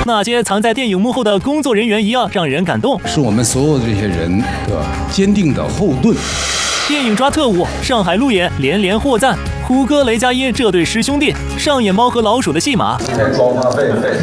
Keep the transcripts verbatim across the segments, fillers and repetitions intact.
那些藏在电影幕后的工作人员一样让人感动， 是我们所有的这些人的坚定的后盾。 电影抓特务，上海路演连连获赞，胡歌、雷佳音这对师兄弟上演猫和老鼠的戏码。 装他狒狒。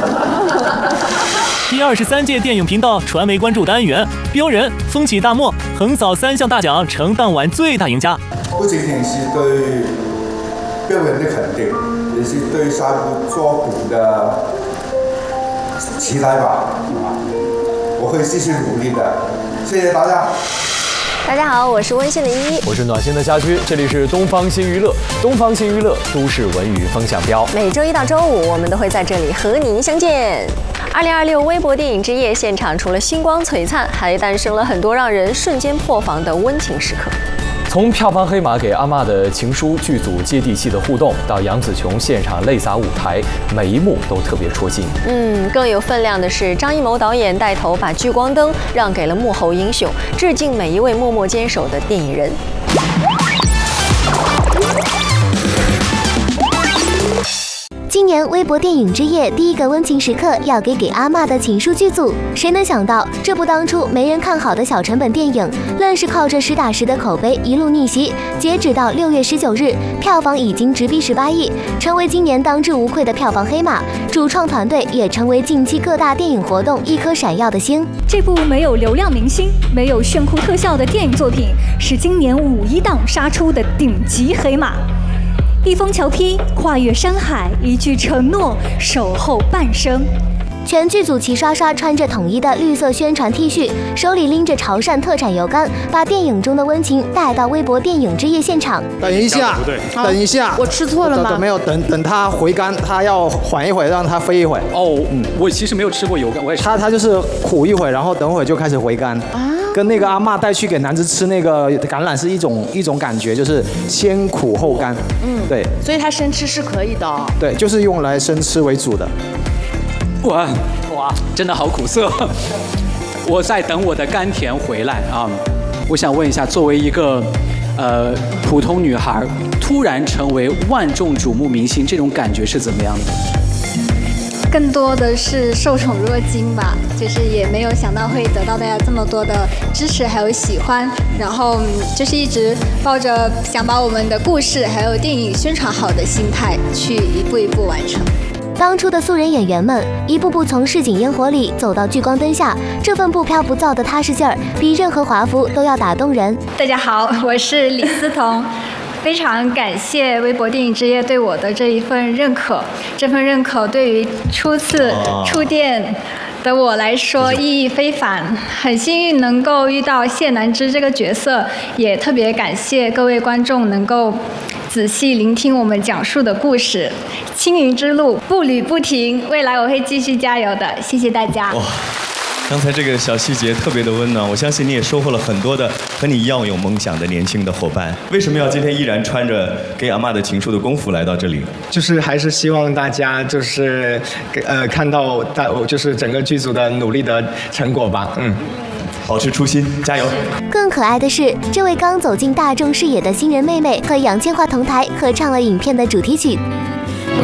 第二十三届电影频道传媒关注单元，标人风起大漠横扫三项大奖，成当晚最大赢家。 不仅仅是对标人的肯定，也是对下部作品的期待吧。我会继续努力的，谢谢大家。 大家好，我是温馨的依依， 我是暖心的家居，这里是东方新娱乐，东方新娱乐都市文娱风向标。 每周一到周五，我们都会在这里和您相见。二零二六微博电影之夜现场，除了星光璀璨，还诞生了很多让人瞬间破防的温情时刻。 从票房黑马给阿嬷的情书剧组接地气的互动，到杨紫琼现场泪洒舞台，每一幕都特别戳心。 嗯，更有分量的是张艺谋导演带头把聚光灯让给了幕后英雄，致敬每一位默默坚守的电影人。 今年微博电影之夜第一个温情时刻要给给阿嬷的情书剧组，谁能想到这部当初没人看好的小成本电影，愣是靠着实打实的口碑一路逆袭。截止到六月十九日，票房已经直逼十八亿，成为今年当之无愧的票房黑马。主创团队也成为近期各大电影活动一颗闪耀的星。 这部没有流量明星、没有炫酷特效的电影作品，是今年五一档杀出的顶级黑马。一封桥批，跨越山海，一句承诺，守候半生。 全剧组齐刷刷穿着统一的绿色宣传 T 恤，手里拎着潮汕特产油柑，把电影中的温情带到微博电影之夜现场。 等一下，等一下， 我吃错了吗？ 没有，等等它回甘，它要缓一会，让它飞一会。 哦，嗯，我其实没有吃过油柑，我也它它就是苦一会，然后等会就开始回甘。啊。跟那个阿嬷带去给男子吃那个橄榄是一种一种感觉，就是先苦后甘。嗯，对。 所以它生吃是可以的。 对，就是用来生吃为主的。 哇哇，真的好苦涩。我在等我的甘甜回来啊！我想问一下，作为一个呃普通女孩，突然成为万众瞩目明星，这种感觉是怎么样的？ 更多的是受宠若惊吧，就是也没有想到会得到大家这么多的支持还有喜欢，然后就是一直抱着想把我们的故事还有电影宣传好的心态去一步一步完成。 当初的素人演员们一步步从市井烟火里走到聚光灯下，这份不飘不躁的踏实劲儿，比任何华服都要打动人。 大家好，我是李思彤。非常感谢微博电影之夜对我的这一份认可，这份认可对于初次触电的我来说意义非凡。很幸运能够遇到谢南芝这个角色，也特别感谢各位观众能够仔细聆听我们讲述的故事。青云之路步履不停，未来我会继续加油的，谢谢大家。 刚才这个小细节特别的温暖，我相信你也收获了很多的和你一样有梦想的年轻的伙伴。为什么要今天依然穿着给阿嬷的情书的工服来到这里？ 就是还是希望大家就是呃看到大就是整个剧组的努力的成果吧。嗯， 保持初心，加油！ 更可爱的是，这位刚走进大众视野的新人妹妹和杨千嬅同台合唱了影片的主题曲。